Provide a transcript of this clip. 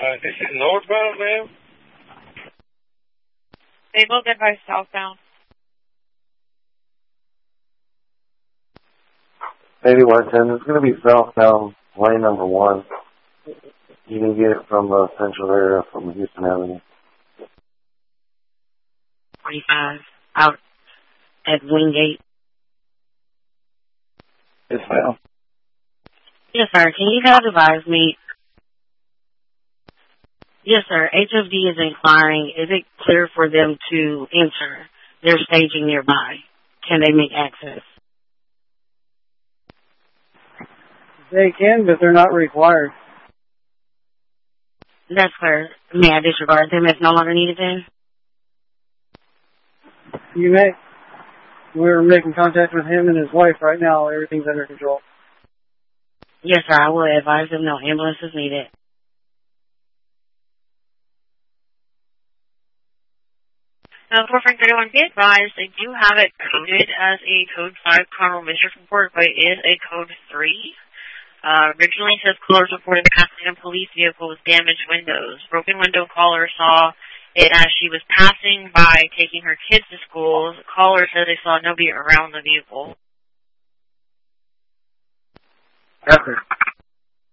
This is northbound, ma'am? They both advise southbound. 8110, it's going to be southbound, lane number 1. You can get it from the central area from Houston Avenue. 45, out at Wingate. Yes, ma'am. Yes, sir. Can you guys advise me? Yes, sir. HFD is inquiring. Is it clear for them to enter? They're staging nearby. Can they make access? They can, but they're not required. That's clear. May I disregard them if no longer needed then? You may. We're making contact with him and his wife right now. Everything's under control. Yes, sir. I will advise them no ambulance is needed. 4531, be advised, they do have it coded as a code 5 criminal mischief report, but it is a code 3. Originally, it says callers reported passing a police vehicle with damaged windows. Broken window caller saw it as she was passing by taking her kids to school. The caller said they saw nobody around the vehicle. Okay.